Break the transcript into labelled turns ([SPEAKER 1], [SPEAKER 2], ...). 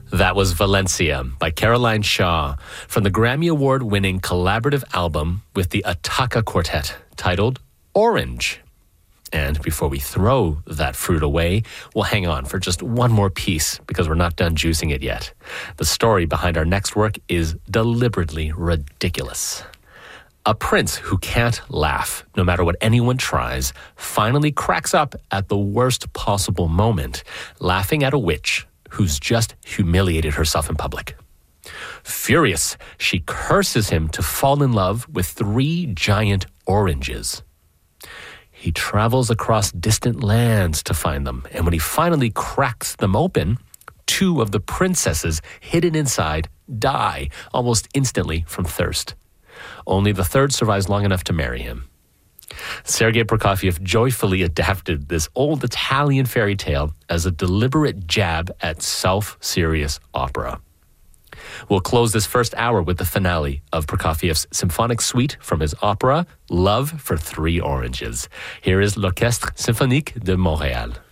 [SPEAKER 1] That was Valencia by Caroline Shaw from the Grammy Award-winning collaborative album with the Ataka Quartet titled Orange. And before we throw that fruit away, we'll hang on for just one more piece because we're not done juicing it yet. The story behind our next work is deliberately ridiculous. A prince who can't laugh, no matter what anyone tries, finally cracks up at the worst possible moment, laughing at a witch who's just humiliated herself in public. Furious, she curses him to fall in love with 3 giant oranges. He travels across distant lands to find them, and when he finally cracks them open, 2 of the princesses hidden inside die almost instantly from thirst. Only the 3rd survives long enough to marry him. Sergei Prokofiev joyfully adapted this old Italian fairy tale as a deliberate jab at self-serious opera. We'll close this first hour with the finale of Prokofiev's symphonic suite from his opera, Love for 3 Oranges. Here is l'Orchestre Symphonique de Montréal.